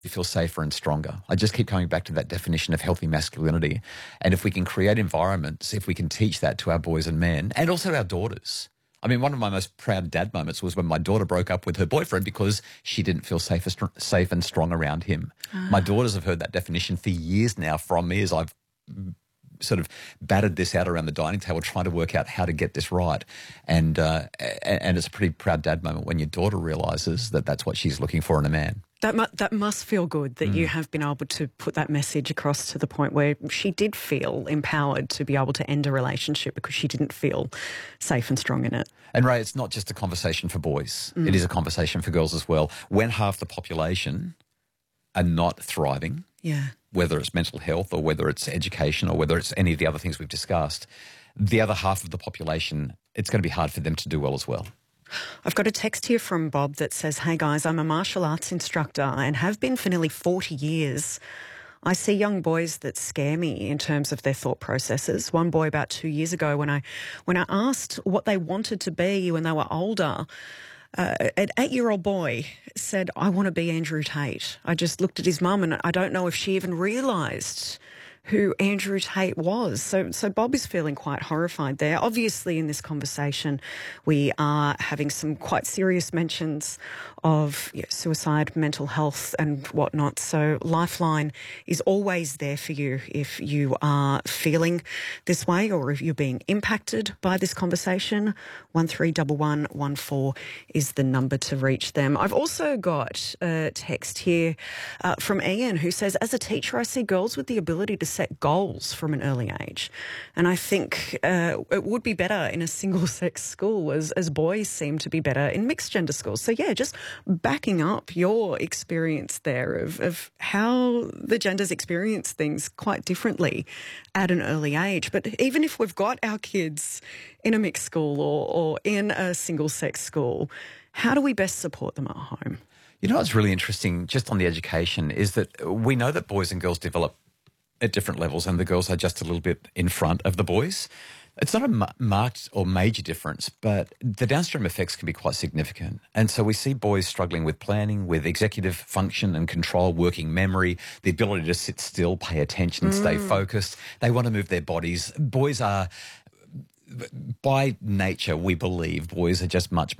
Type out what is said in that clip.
you feel safer and stronger. I just keep coming back to that definition of healthy masculinity. And if we can create environments, if we can teach that to our boys and men and also our daughters. I mean, one of my most proud dad moments was when my daughter broke up with her boyfriend because she didn't feel safe and strong around him. My daughters have heard that definition for years now from me as I've sort of battered this out around the dining table, trying to work out how to get this right. And it's a pretty proud dad moment when your daughter realises that that's what she's looking for in a man. That must feel good that you have been able to put that message across to the point where she did feel empowered to be able to end a relationship because she didn't feel safe and strong in it. And Ray, it's not just a conversation for boys. It is a conversation for girls as well. When half the population are not thriving, whether it's mental health or whether it's education or whether it's any of the other things we've discussed, the other half of the population, it's going to be hard for them to do well as well. I've got a text here from Bob that says, "Hey guys, I'm a martial arts instructor and have been for nearly 40 years. I see young boys that scare me in terms of their thought processes. One boy about 2 years ago when I asked what they wanted to be when they were older, an 8-year-old boy said, 'I want to be Andrew Tate.' I just looked at his mum and I don't know if she even realised who Andrew Tate was." So Bob is feeling quite horrified there. Obviously, in this conversation, we are having some quite serious mentions of suicide, mental health and whatnot. So Lifeline is always there for you if you are feeling this way or if you're being impacted by this conversation. 131114 is the number to reach them. I've also got a text here from Ian who says, "As a teacher, I see girls with the ability to set goals from an early age. And I think it would be better in a single-sex school as boys seem to be better in mixed-gender schools." So, yeah, just backing up your experience there of how the genders experience things quite differently at an early age. But even if we've got our kids in a mixed school or in a single-sex school, how do we best support them at home? You know what's really interesting just on the education is that we know that boys and girls develop at different levels and the girls are just a little bit in front of the boys. It's not a marked or major difference, but the downstream effects can be quite significant. And so we see boys struggling with planning, with executive function and control, working memory, the ability to sit still, pay attention, stay focused. They want to move their bodies. Boys are, by nature, we believe boys are just much